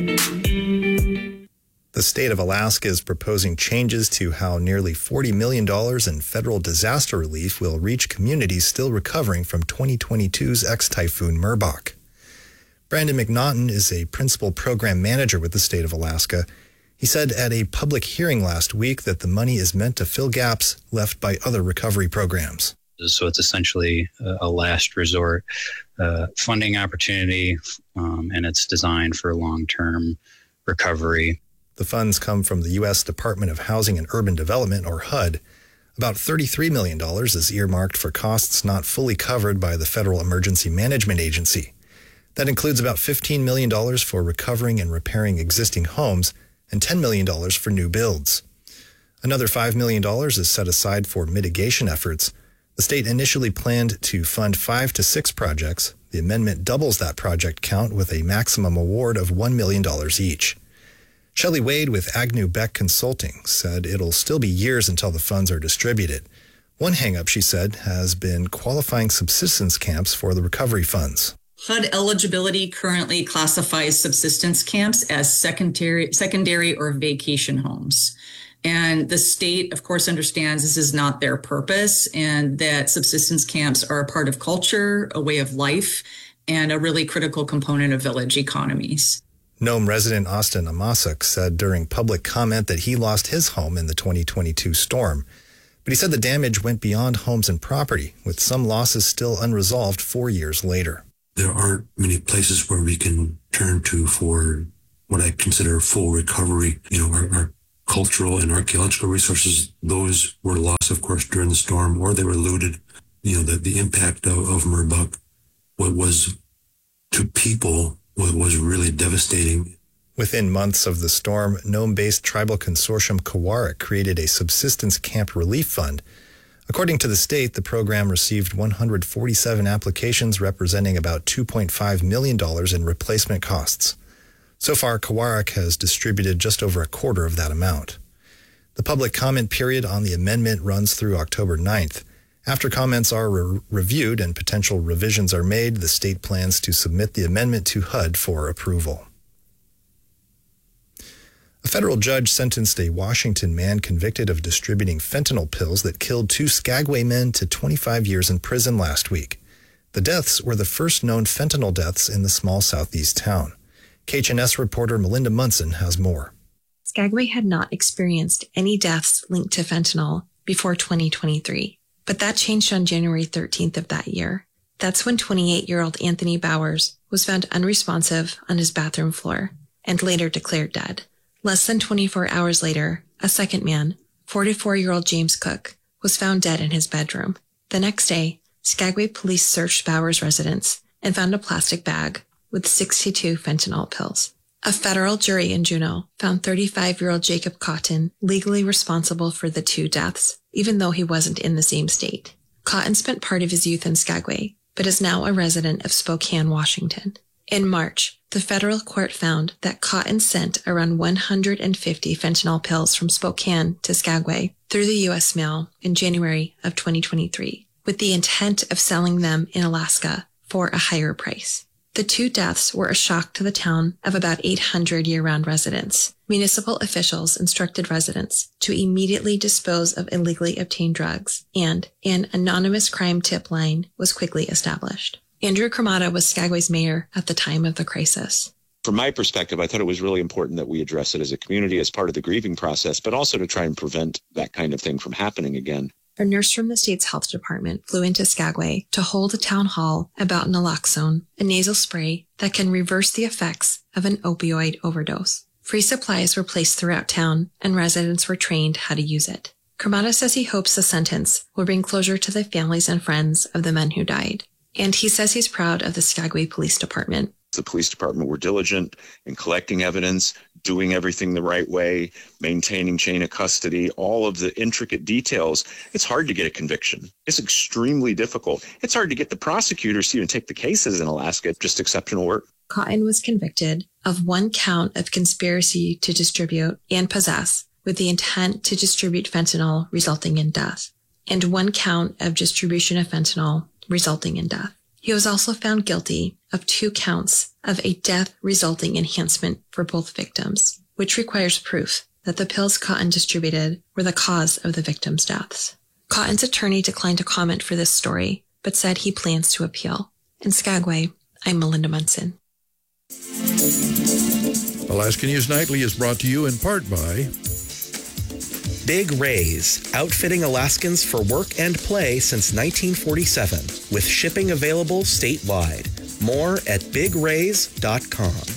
The state of Alaska is proposing changes to how nearly $40 million in federal disaster relief will reach communities still recovering from 2022's ex-typhoon Merbok. Brandon McNaughton is a principal program manager with the state of Alaska. He said at a public hearing last week that the money is meant to fill gaps left by other recovery programs. So it's essentially a last resort funding opportunity, and it's designed for long-term recovery. The funds come from the U.S. Department of Housing and Urban Development, or HUD. About $33 million is earmarked for costs not fully covered by the Federal Emergency Management Agency. That includes about $15 million for recovering and repairing existing homes and $10 million for new builds. Another $5 million is set aside for mitigation efforts. The state initially planned to fund 5 to 6 projects. The amendment doubles that project count with a maximum award of $1 million each. Shelley Wade with Agnew Beck Consulting said it'll still be years until the funds are distributed. One hang-up, she said, has been qualifying subsistence camps for the recovery funds. HUD eligibility currently classifies subsistence camps as secondary or vacation homes. And the state, of course, understands this is not their purpose and that subsistence camps are a part of culture, a way of life, and a really critical component of village economies. Nome resident Austin Amasuk said during public comment that he lost his home in the 2022 storm. But he said the damage went beyond homes and property, with some losses still unresolved 4 years later. There aren't many places where we can turn to for what I consider full recovery. Our cultural and archaeological resources, those were lost, of course, during the storm, or they were looted. The impact of Merbok, what was to people, what was really devastating. Within months of the storm, Nome-based tribal consortium Kawarak created a subsistence camp relief fund. According to the state, the program received 147 applications representing about $2.5 million in replacement costs. So far, Kawarak has distributed just over a quarter of that amount. The public comment period on the amendment runs through October 9th. After comments are reviewed and potential revisions are made, the state plans to submit the amendment to HUD for approval. A federal judge sentenced a Washington man convicted of distributing fentanyl pills that killed 2 Skagway men to 25 years in prison last week. The deaths were the first known fentanyl deaths in the small southeast town. KHNS reporter Melinda Munson has more. Skagway had not experienced any deaths linked to fentanyl before 2023, but that changed on January 13th of that year. That's when 28-year-old Anthony Bowers was found unresponsive on his bathroom floor and later declared dead. Less than 24 hours later, a second man, 44-year-old James Cook, was found dead in his bedroom. The next day, Skagway police searched Bowers' residence and found a plastic bag with 62 fentanyl pills. A federal jury in Juneau found 35-year-old Jacob Cotton legally responsible for the 2 deaths, even though he wasn't in the same state. Cotton spent part of his youth in Skagway, but is now a resident of Spokane, Washington. In March, the federal court found that Cotton sent around 150 fentanyl pills from Spokane to Skagway through the U.S. mail in January of 2023, with the intent of selling them in Alaska for a higher price. The 2 deaths were a shock to the town of about 800 year-round residents. Municipal officials instructed residents to immediately dispose of illegally obtained drugs, and an anonymous crime tip line was quickly established. Andrew Cremata was Skagway's mayor at the time of the crisis. From my perspective, I thought it was really important that we address it as a community as part of the grieving process, but also to try and prevent that kind of thing from happening again. A nurse from the state's health department flew into Skagway to hold a town hall about naloxone, a nasal spray that can reverse the effects of an opioid overdose. Free supplies were placed throughout town, and residents were trained how to use it. Cremata says he hopes the sentence will bring closure to the families and friends of the men who died. And he says he's proud of the Skagway Police Department. The police department were diligent in collecting evidence, doing everything the right way, maintaining chain of custody, all of the intricate details. It's hard to get a conviction. It's extremely difficult. It's hard to get the prosecutors to even take the cases in Alaska. Just exceptional work. Cotton was convicted of 1 count of conspiracy to distribute and possess with the intent to distribute fentanyl resulting in death, and 1 count of distribution of fentanyl resulting in death. He was also found guilty of 2 counts of a death-resulting enhancement for both victims, which requires proof that the pills Cotton distributed were the cause of the victims' deaths. Cotton's attorney declined to comment for this story, but said he plans to appeal. In Skagway, I'm Melinda Munson. Alaska News Nightly is brought to you in part by Big Rays, outfitting Alaskans for work and play since 1947, with shipping available statewide. More at bigrays.com.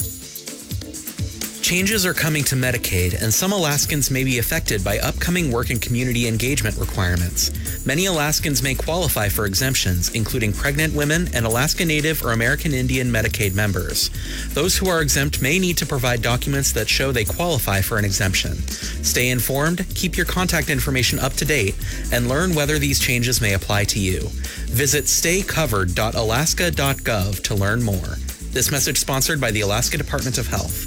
Changes are coming to Medicaid, and some Alaskans may be affected by upcoming work and community engagement requirements. Many Alaskans may qualify for exemptions, including pregnant women and Alaska Native or American Indian Medicaid members. Those who are exempt may need to provide documents that show they qualify for an exemption. Stay informed, keep your contact information up to date, and learn whether these changes may apply to you. Visit staycovered.alaska.gov to learn more. This message sponsored by the Alaska Department of Health.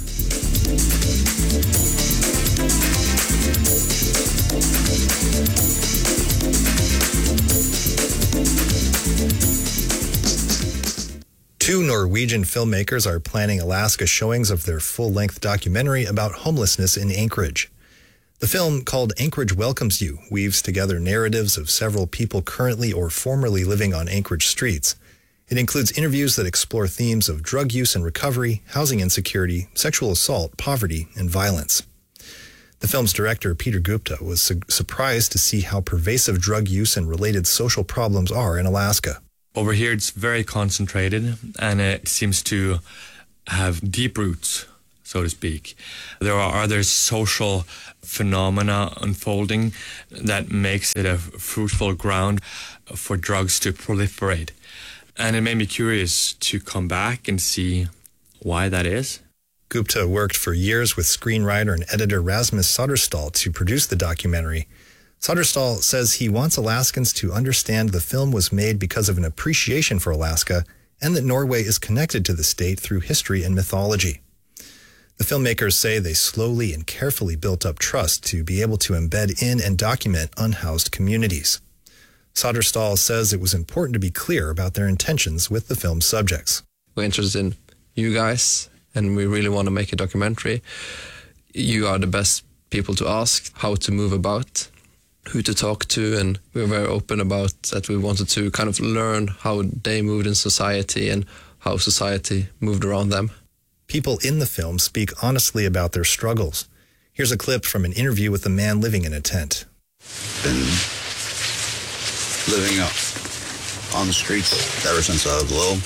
Two Norwegian filmmakers are planning Alaska showings of their full-length documentary about homelessness in Anchorage. The film, called Anchorage Welcomes You, weaves together narratives of several people currently or formerly living on Anchorage streets. It includes interviews that explore themes of drug use and recovery, housing insecurity, sexual assault, poverty, and violence. The film's director, Peter Gupta, was surprised to see how pervasive drug use and related social problems are in Alaska. Over here, it's very concentrated, and it seems to have deep roots, so to speak. There are other social phenomena unfolding that makes it a fruitful ground for drugs to proliferate. And it made me curious to come back and see why that is. Gupta worked for years with screenwriter and editor Rasmus Soderstall to produce the documentary. Soderstall says he wants Alaskans to understand the film was made because of an appreciation for Alaska and that Norway is connected to the state through history and mythology. The filmmakers say they slowly and carefully built up trust to be able to embed in and document unhoused communities. Soderstall says it was important to be clear about their intentions with the film's subjects. We're interested in you guys, and we really want to make a documentary. You are the best people to ask how to move about, who to talk to, and we're very open about that. We wanted to kind of learn how they moved in society and how society moved around them. People in the film speak honestly about their struggles. Here's a clip from an interview with a man living in a tent. Been living up on the streets ever since I was little.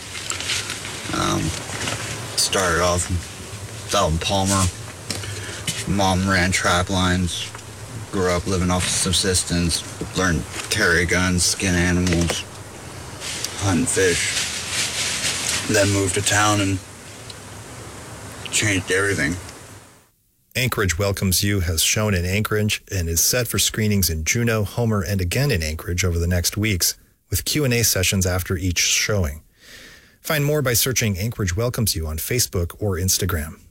Started off out in Palmer. Mom ran trap lines. Grew up living off subsistence. Learned to carry guns, skin animals, hunt and fish. Then moved to town and changed everything. Anchorage Welcomes You has shown in Anchorage and is set for screenings in Juneau, Homer, and again in Anchorage over the next weeks, with Q&A sessions after each showing. Find more by searching Anchorage Welcomes You on Facebook or Instagram.